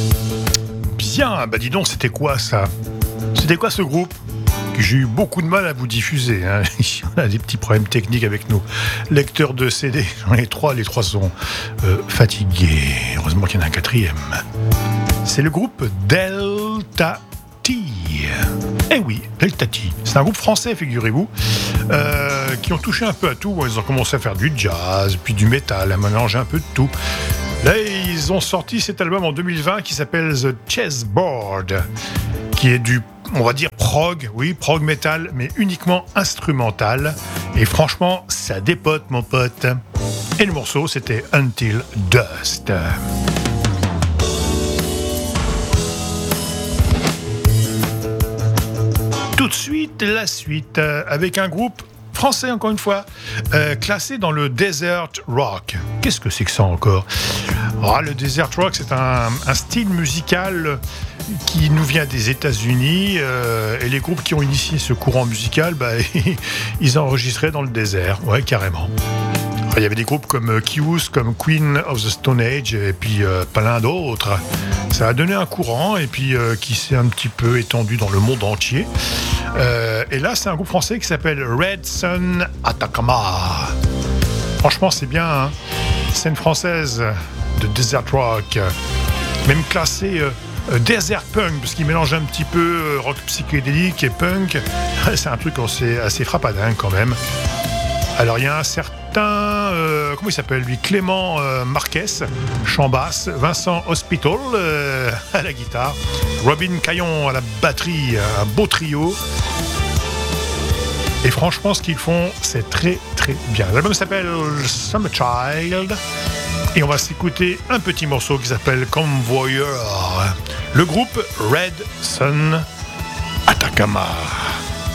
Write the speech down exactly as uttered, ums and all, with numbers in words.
Bien, bah dis donc, c'était quoi ça? C'était quoi ce groupe que j'ai eu beaucoup de mal à vous diffuser, hein. On a des petits problèmes techniques avec nos lecteurs de C D. J'en ai trois, les trois sont euh, fatigués. Heureusement qu'il y en a un quatrième. C'est le groupe Delta T. Eh oui, Delta T. C'est un groupe français, figurez-vous, euh, qui ont touché un peu à tout. Ils ont commencé à faire du jazz, puis du métal, à mélanger un peu de tout. Là, ils ont sorti cet album en deux mille vingt qui s'appelle The Chessboard, qui est du, on va dire, prog, oui, prog metal, mais uniquement instrumental. Et franchement, ça dépote, mon pote. Et le morceau, c'était Until Dust. Tout de suite, la suite, euh, avec un groupe français, encore une fois, euh, classé dans le desert rock. Qu'est-ce que c'est que ça encore? Ah, le desert rock, c'est un, un style musical qui nous vient des États-Unis, euh, et les groupes qui ont initié ce courant musical, bah, ils enregistraient dans le désert, ouais, carrément. Alors, il y avait des groupes comme Kius, comme Queen of the Stone Age, et puis euh, plein d'autres. Ça a donné un courant, et puis euh, qui s'est un petit peu étendu dans le monde entier. Euh, et là, c'est un groupe français qui s'appelle Red Sun Atacama. Franchement, c'est bien, hein. Scène française de desert rock, même classé euh, euh, desert punk, parce qu'il mélange un petit peu euh, rock psychédélique et punk. C'est un truc assez, assez frappadin quand même. Alors il y a un certain, euh, comment il s'appelle lui, Clément euh, Marquez, chant basse, Vincent Hospital euh, à la guitare, Robin Caillon à la batterie, un beau trio. Et franchement, ce qu'ils font, c'est très très bien. L'album s'appelle Summer Child. Et on va s'écouter un petit morceau qui s'appelle Convoyeur. Le groupe Red Sun Atacama.